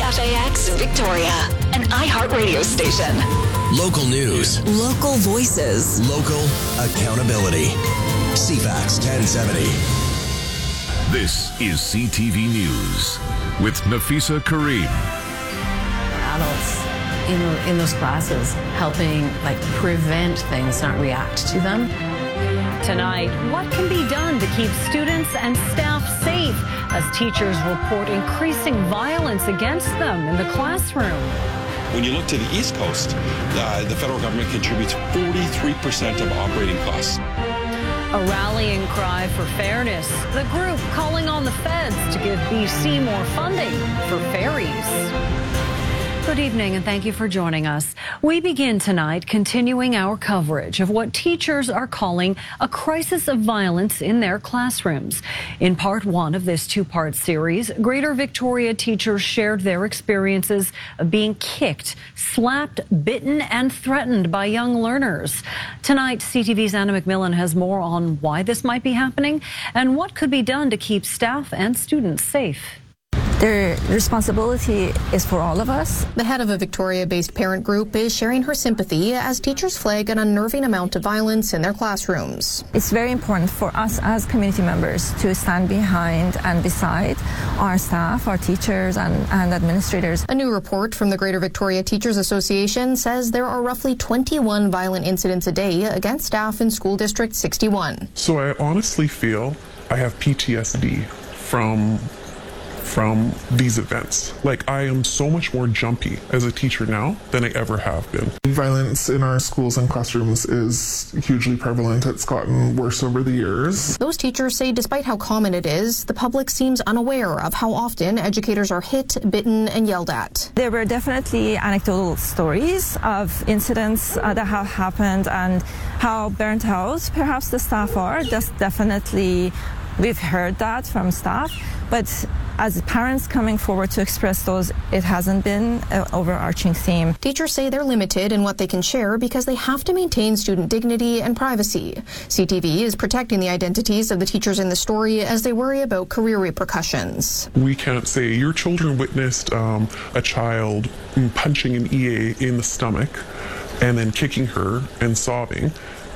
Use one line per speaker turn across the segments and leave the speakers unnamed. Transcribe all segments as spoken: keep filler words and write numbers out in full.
F A X Victoria, an iHeart radio station.
Local news.
Local voices.
Local accountability. C FAX ten seventy.
This is C T V News with Nafisa Kareem.
Adults in, in those classes helping like prevent things, not react to them.
Tonight, what can be done to keep students and staff safe as teachers report increasing violence against them in the classroom?
When you look to the East Coast, uh, the federal government contributes forty-three percent of operating costs.
A rallying cry for fairness. The group calling on the feds to give B C more funding for ferries. Good evening and thank you for joining us. We begin tonight continuing our coverage of what teachers are calling a crisis of violence in their classrooms. In part one of this two-part series, Greater Victoria teachers shared their experiences of being kicked, slapped, bitten and threatened by young learners. Tonight, C T V's Anna McMillan has more on why this might be happening and what could be done to keep staff and students safe.
Their responsibility is for all of us.
The head of a Victoria-based parent group is sharing her sympathy as teachers flag an unnerving amount of violence in their classrooms.
It's very important for us as community members to stand behind and beside our staff, our teachers and, and administrators.
A new report from the Greater Victoria Teachers Association says there are roughly twenty-one violent incidents a day against staff in School District sixty-one.
So I honestly feel I have P T S D from from these events. Like, I am so much more jumpy as a teacher now than I ever have been.
Violence in our schools and classrooms is hugely prevalent. It's gotten worse over the years.
Those teachers say despite how common it is, the public seems unaware of how often educators are hit, bitten, and yelled at.
There were definitely anecdotal stories of incidents uh, that have happened and how burnt out perhaps the staff are. That's definitely, we've heard that from staff, but as parents coming forward to express those, it hasn't been an overarching theme.
Teachers say they're limited in what they can share because they have to maintain student dignity and privacy. C T V is protecting the identities of the teachers in the story as they worry about career repercussions.
We can't say your children witnessed um, a child punching an E A in the stomach and then kicking her and sobbing,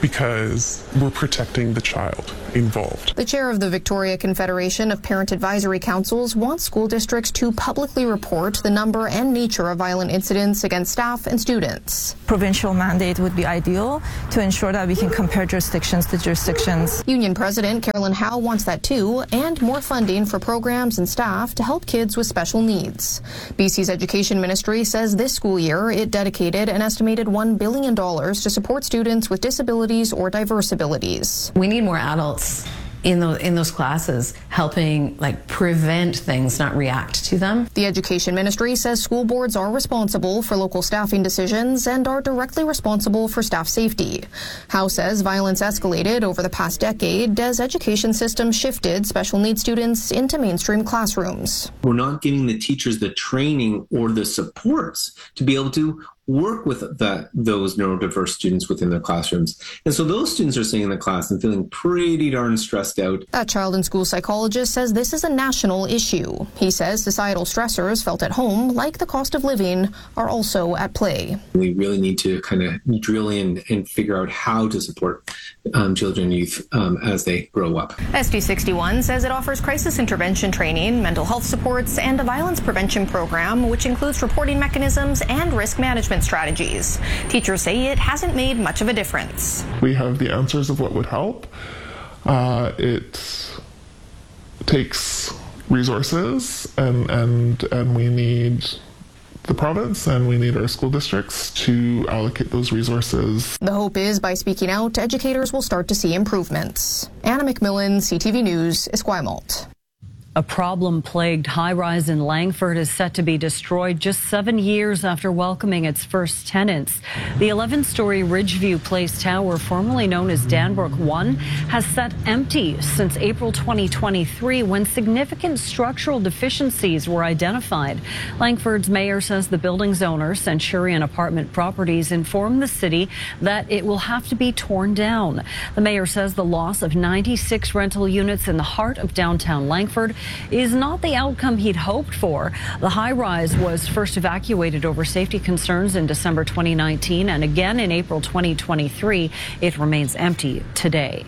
because we're protecting the child involved.
The chair of the Victoria Confederation of Parent Advisory Councils wants school districts to publicly report the number and nature of violent incidents against staff and students.
Provincial mandate would be ideal to ensure that we can compare jurisdictions to jurisdictions.
Union President Carolyn Howe wants that too, and more funding for programs and staff to help kids with special needs. B C's Education Ministry says this school year it dedicated an estimated one billion dollars to support students with disabilities or diverse abilities.
We need more adults in those, in those classes helping like prevent things, not react to them.
The Education Ministry says school boards are responsible for local staffing decisions and are directly responsible for staff safety. Howe says violence escalated over the past decade as education systems shifted special needs students into mainstream classrooms.
We're not giving the teachers the training or the supports to be able to work with the, those neurodiverse students within their classrooms. And so those students are sitting in the class and feeling pretty darn stressed out.
A child and school psychologist says this is a national issue. He says societal stressors felt at home, like the cost of living, are also at play.
We really need to kind of drill in and figure out how to support um, children and youth um, as they grow up.
S D sixty-one says it offers crisis intervention training, mental health supports, and a violence prevention program, which includes reporting mechanisms and risk management strategies. Teachers say it hasn't made much of a difference.
We have the answers of what would help. Uh, it takes resources, and, and, and we need the province and we need our school districts to allocate those resources.
The hope is by speaking out, educators will start to see improvements. Anna McMillan, C T V News, Esquimalt.
A problem-plagued high-rise in Langford is set to be destroyed just seven years after welcoming its first tenants. The eleven-story Ridgeview Place Tower, formerly known as Danbrook One, has sat empty since April twenty twenty-three, when significant structural deficiencies were identified. Langford's mayor says the building's owner, Centurion Apartment Properties, informed the city that it will have to be torn down. The mayor says the loss of ninety-six rental units in the heart of downtown Langford is not the outcome he'd hoped for. The high-rise was first evacuated over safety concerns in December twenty nineteen and again in April twenty twenty-three. It remains empty today.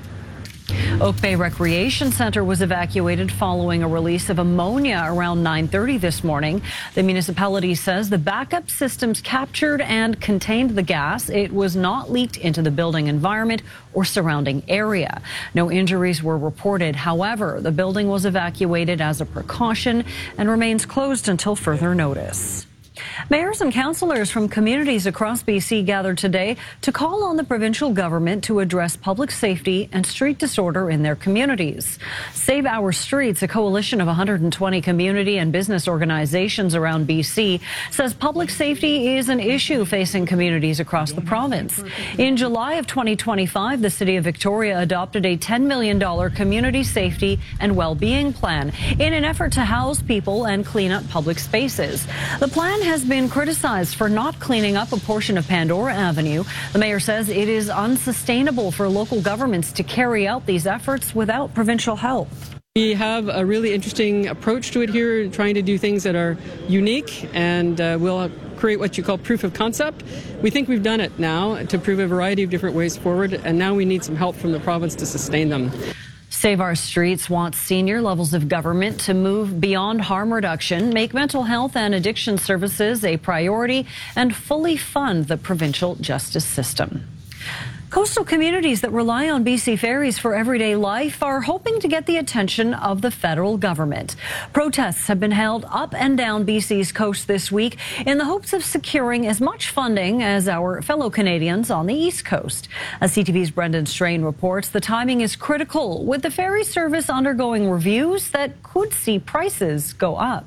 Oak Bay Recreation Center was evacuated following a release of ammonia around nine thirty this morning. The municipality says the backup systems captured and contained the gas. It was not leaked into the building environment or surrounding area. No injuries were reported. However, the building was evacuated as a precaution and remains closed until further notice. Mayors and councillors from communities across B C gathered today to call on the provincial government to address public safety and street disorder in their communities. Save Our Streets, a coalition of one hundred twenty community and business organizations around B C, says public safety is an issue facing communities across the province. In July of twenty twenty-five, the City of Victoria adopted a ten million dollars community safety and well-being plan in an effort to house people and clean up public spaces. The plan has been criticized for not cleaning up a portion of Pandora Avenue. The mayor says it is unsustainable for local governments to carry out these efforts without provincial help.
We have a really interesting approach to it here, trying to do things that are unique, and uh, we'll create what you call proof of concept. We think we've done it now to prove a variety of different ways forward, and now we need some help from the province to sustain them.
Save Our Streets wants senior levels of government to move beyond harm reduction, make mental health and addiction services a priority, and fully fund the provincial justice system. Coastal communities that rely on B C ferries for everyday life are hoping to get the attention of the federal government. Protests have been held up and down B C's coast this week in the hopes of securing as much funding as our fellow Canadians on the East Coast. As C T V's Brendan Strain reports, the timing is critical, with the ferry service undergoing reviews that could see prices go up.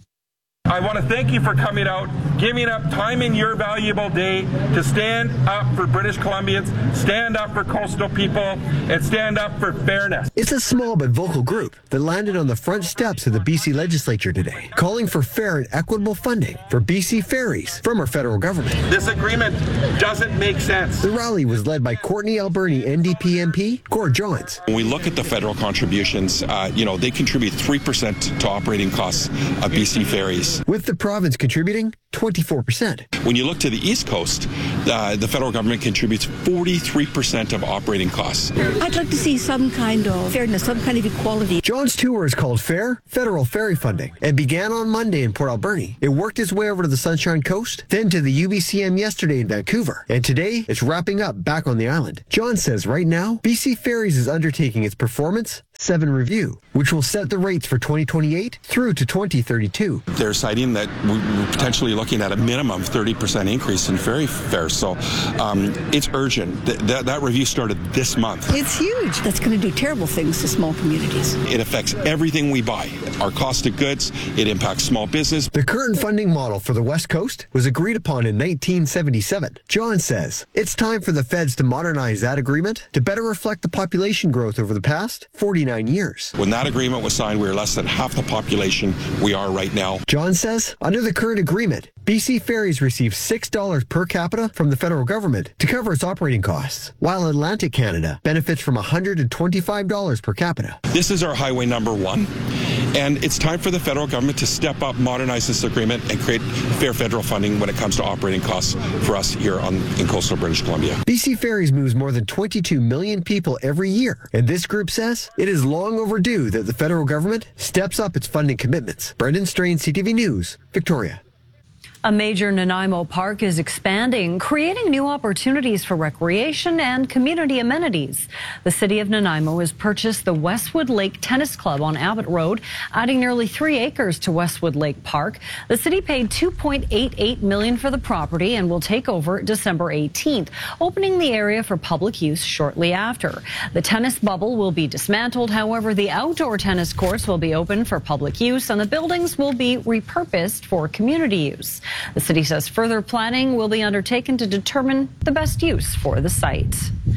I want to thank you for coming out, giving up time in your valuable day to stand up for British Columbians, stand up for coastal people, and stand up for fairness.
It's a small but vocal group that landed on the front steps of the B C legislature today, calling for fair and equitable funding for B C ferries from our federal government.
This agreement doesn't make sense.
The rally was led by Courtney Alberni N D P M P, Gord Johns.
When we look at the federal contributions, uh, you know, they contribute three percent to operating costs of B C ferries,
with the province contributing twenty-four percent.
When you look to the East Coast, uh, the federal government contributes forty-three percent of operating costs.
I'd like to see some kind of fairness, some kind of equality.
John's tour is called Fair Federal Ferry Funding and began on Monday in Port Alberni. It worked its way over to the Sunshine Coast, then to the U B C M yesterday in Vancouver, and today it's wrapping up back on the island. John says right now, B C Ferries is undertaking its Performance seven review, which will set the rates for twenty twenty-eight through to twenty thirty-two.
They're citing that we're potentially looking at a minimum thirty percent increase in ferry fares, so um, it's urgent. Th- that, that review started this month.
It's huge. That's going to do terrible things to small communities.
It affects everything we buy, our cost of goods. It impacts small business.
The current funding model for the West Coast was agreed upon in nineteen seventy-seven. John says it's time for the feds to modernize that agreement to better reflect the population growth over the past forty-nine years.
When that agreement was signed, we were less than half the population we are right now.
John says under the current agreement, B C Ferries receives six dollars per capita from the federal government to cover its operating costs, while Atlantic Canada benefits from one hundred twenty-five dollars per capita.
This is our highway number one, and it's time for the federal government to step up, modernize this agreement, and create fair federal funding when it comes to operating costs for us here on, in coastal British Columbia.
B C Ferries moves more than twenty-two million people every year, and this group says it is long overdue that the federal government steps up its funding commitments. Brendan Strain, C T V News, Victoria.
A major Nanaimo park is expanding, creating new opportunities for recreation and community amenities. The city of Nanaimo has purchased the Westwood Lake Tennis Club on Abbott Road, adding nearly three acres to Westwood Lake Park. The city paid two point eight eight million dollars for the property and will take over December eighteenth, opening the area for public use shortly after. The tennis bubble will be dismantled. However, the outdoor tennis courts will be open for public use and the buildings will be repurposed for community use. The city says further planning will be undertaken to determine the best use for the site.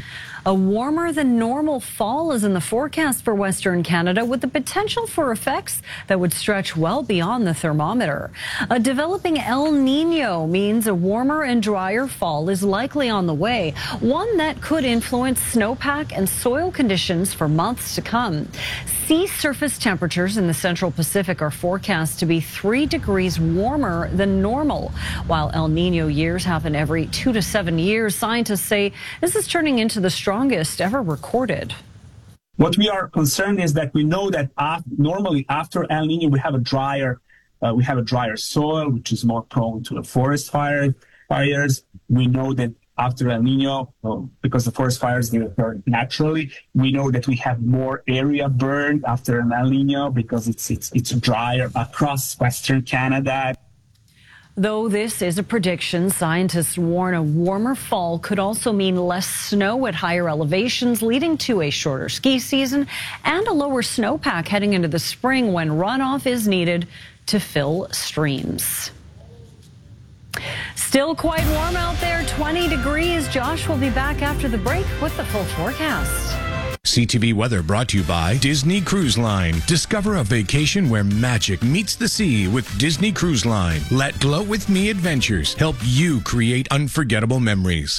A warmer than normal fall is in the forecast for Western Canada, with the potential for effects that would stretch well beyond the thermometer. A developing El Nino means a warmer and drier fall is likely on the way, one that could influence snowpack and soil conditions for months to come. Sea surface temperatures in the Central Pacific are forecast to be three degrees warmer than normal. While El Nino years happen every two to seven years, scientists say this is turning into the strongest ever recorded.
What we are concerned is that we know that af normally after El Nino we have a drier, uh, we have a drier soil, which is more prone to the forest fire, fires. We know that after El Nino, well, because the forest fires they occur naturally, we know that we have more area burned after an El Nino because it's it's it's drier across Western Canada.
Though this is a prediction, scientists warn a warmer fall could also mean less snow at higher elevations, leading to a shorter ski season and a lower snowpack heading into the spring when runoff is needed to fill streams. Still quite warm out there, twenty degrees. Josh will be back after the break with the full forecast.
C T V weather brought to you by Disney Cruise Line. Discover a vacation where magic meets the sea with Disney Cruise Line. Let Glow With Me Adventures help you create unforgettable memories.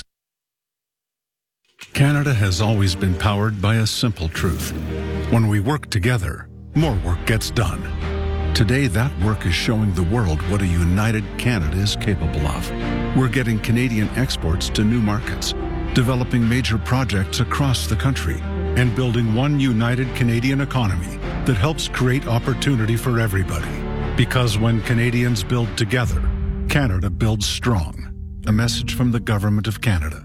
Canada has always been powered by a simple truth. When we work together, more work gets done. Today, that work is showing the world what a united Canada is capable of. We're getting Canadian exports to new markets, developing major projects across the country, and building one united Canadian economy that helps create opportunity for everybody. Because when Canadians build together, Canada builds strong. A message from the Government of Canada.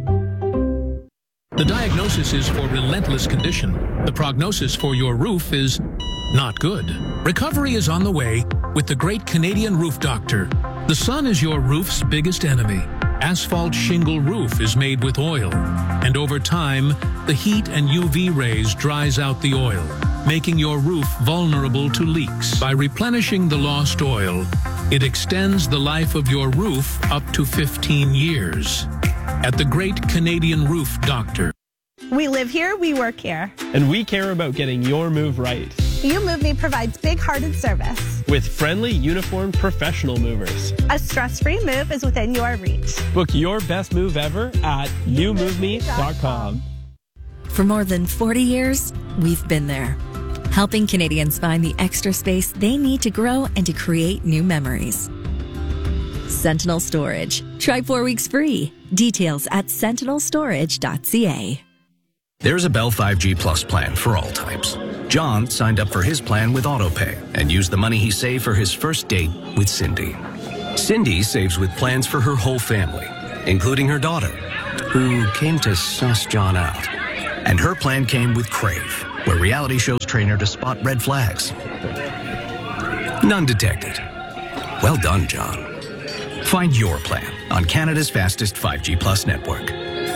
The diagnosis is for relentless condition. The prognosis for your roof is not good. Recovery is on the way with the great Canadian Roof Doctor. The sun is your roof's biggest enemy. Asphalt shingle roof is made with oil, and over time, the heat and U V rays dries out the oil, making your roof vulnerable to leaks. By replenishing the lost oil, it extends the life of your roof up to fifteen years. At the Great Canadian Roof Doctor.
We live here, we work here.
And we care about getting your move right.
You Move Me provides big-hearted service.
With friendly, uniformed professional movers.
A stress-free move is within your reach.
Book your best move ever at you move me dot com.
For more than forty years, we've been there, helping Canadians find the extra space they need to grow and to create new memories. Sentinel Storage. Try four weeks free. Details at sentinel storage dot c a.
There's a Bell five G Plus plan for all types. John signed up for his plan with AutoPay and used the money he saved for his first date with Cindy. Cindy saves with plans for her whole family, including her daughter, who came to suss John out. And her plan came with Crave, where reality shows train her to spot red flags. None detected. Well done, John. Find your plan on Canada's fastest five G Plus network.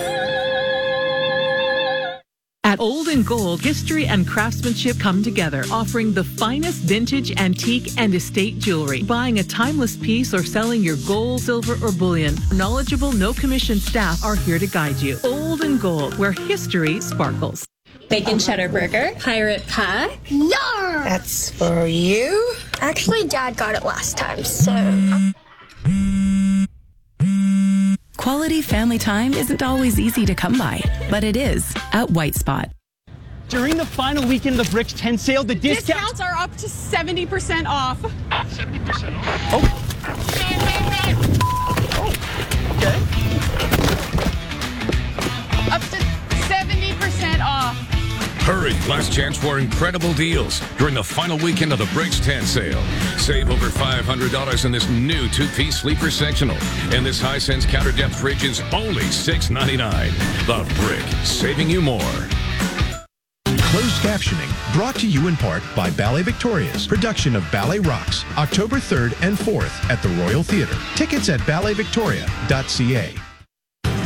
At Old and Gold, history and craftsmanship come together, offering the finest vintage, antique, and estate jewelry. Buying a timeless piece or selling your gold, silver, or bullion, knowledgeable, no-commission staff are here to guide you. Old and Gold, where history sparkles.
Bacon cheddar burger, pirate pie.
Yar! That's for you.
Actually, Dad got it last time, so...
Quality family time isn't always easy to come by, but it is at White Spot.
During the final weekend of the Bricks ten sale, the discounts,
discounts are up to seventy percent off.
seventy percent off? Oh. Oh, okay.
Up to seventy percent off.
Hurry, last chance for incredible deals during the final weekend of the Bricks ten sale. Save over five hundred dollars in this new two-piece sleeper sectional. And this Hisense counter depth fridge is only six ninety-nine. The Brick, saving you more.
Closed captioning brought to you in part by Ballet Victoria's production of Ballet Rocks, October third and fourth at the Royal Theatre. Tickets at ballet victoria dot c a.